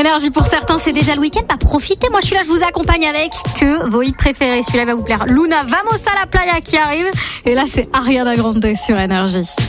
Énergie pour certains, c'est déjà le week-end. Profitez, moi je suis là, je vous accompagne avec que vos hits préférés. Celui-là va vous plaire. Luna, Vamos a la playa qui arrive. Et là, c'est Ariana Grande sur Énergie.